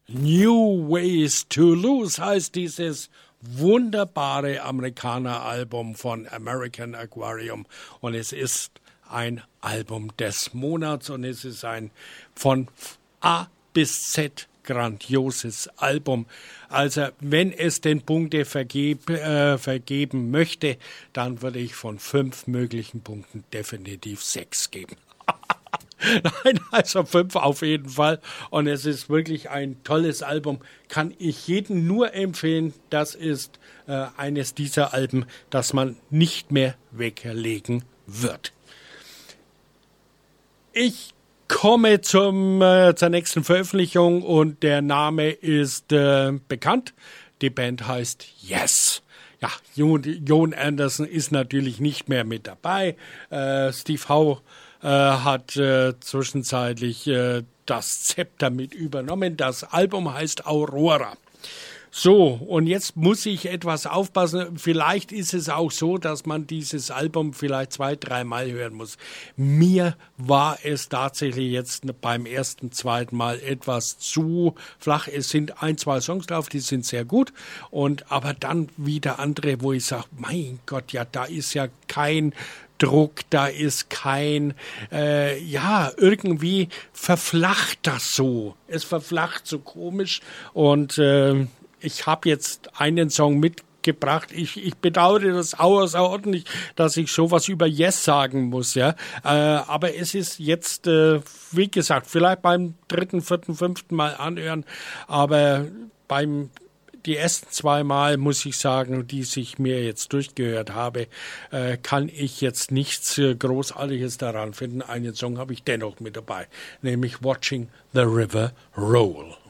New Ways to Lose heißt dieses wunderbare Amerikaner-Album von American Aquarium. Und es ist ein Album des Monats und es ist ein von A bis Z grandioses Album. Also wenn es den Punkte vergeben möchte, dann würde ich von 5 möglichen Punkten definitiv 6 geben. Nein, also 5 auf jeden Fall. Und es ist wirklich ein tolles Album. Kann ich jedem nur empfehlen. Das ist eines dieser Alben, das man nicht mehr weglegen wird. Ich komme zur nächsten Veröffentlichung und der Name ist bekannt. Die Band heißt Yes. Ja, Jon Anderson ist natürlich nicht mehr mit dabei. Steve Howe hat zwischenzeitlich das Zepter mit übernommen. Das Album heißt Aurora. So, und jetzt muss ich etwas aufpassen. Vielleicht ist es auch so, dass man dieses Album vielleicht 2-3 Mal hören muss. Mir war es tatsächlich jetzt beim ersten, zweiten Mal etwas zu flach. Es sind 1-2 Songs drauf, die sind sehr gut. Aber dann wieder andere, wo ich sage, mein Gott, ja, da ist ja kein Druck, da ist kein, irgendwie verflacht das so. Es verflacht so komisch und ich habe jetzt einen Song mitgebracht. Ich bedauere das außerordentlich, dass ich sowas über Yes sagen muss, ja. Aber es ist jetzt, wie gesagt, vielleicht beim 3., 4., 5. Mal anhören, aber die ersten 2 Mal, muss ich sagen, die ich mir jetzt durchgehört habe, kann ich jetzt nichts Großartiges daran finden. Einen Song habe ich dennoch mit dabei, nämlich Watching the River Roll.